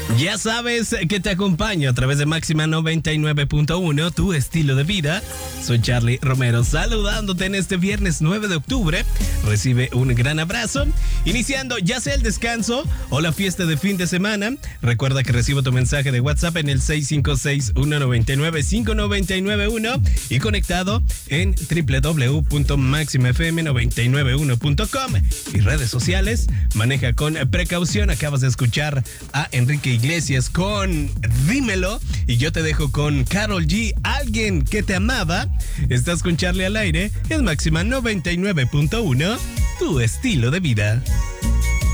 Ya sabes que te acompaño a través de Máxima 99.1, tu estilo de vida. Soy Charlie Romero, saludándote en este viernes 9 de octubre. Recibe un gran abrazo. Iniciando ya sea el descanso o la fiesta de fin de semana. Recuerda que recibo tu mensaje de WhatsApp en el 656-199-5991 y conectado en www.maximafm991.com y redes sociales. Maneja con precaución. Acabas de escuchar a Enrique Iglesias con Dímelo y yo te dejo con Karol G, Alguien que te amaba. Estás con Charlie al aire, es Máxima 99.1, tu estilo de vida.